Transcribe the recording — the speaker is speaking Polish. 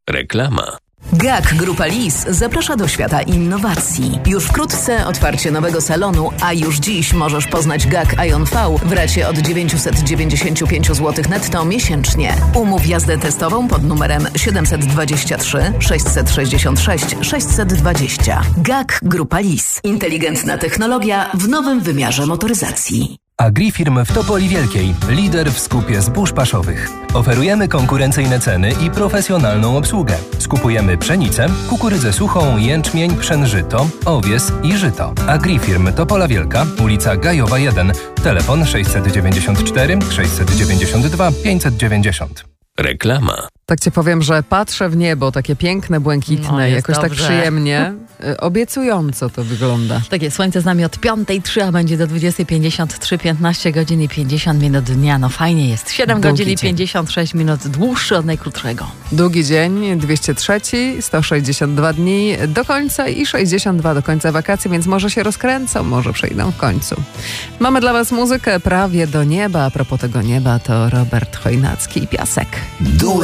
Reklama. GAK Grupa Lis zaprasza do świata innowacji. Już wkrótce otwarcie nowego salonu, a już dziś możesz poznać GAK Ion V w racie od 995 zł netto miesięcznie. Umów jazdę testową pod numerem 723 666 620. GAK Grupa Lis. Inteligentna technologia w nowym wymiarze motoryzacji. Agrifirm w Topoli Wielkiej, lider w skupie zbóż paszowych. Oferujemy konkurencyjne ceny i profesjonalną obsługę. Skupujemy pszenicę, kukurydzę suchą, jęczmień, pszenżyto, owies i żyto. Agrifirm Topola Wielka, ulica Gajowa 1, telefon 694 692 590. Reklama. Tak ci powiem, że patrzę w niebo, takie piękne, błękitne, jakoś dobrze. Tak przyjemnie. Obiecująco to wygląda. Takie słońce z nami od 5:03, a będzie do 20:53, 15 godzin i 50 minut dnia. No fajnie jest. 7 godzin i 56 minut, dłuższy od najkrótszego. Długi dzień, 203, 162 dni do końca i 62 do końca wakacji, więc może się rozkręcą, może przejdą w końcu. Mamy dla was muzykę prawie do nieba. A propos tego nieba, to Robert Chojnacki i Piasek.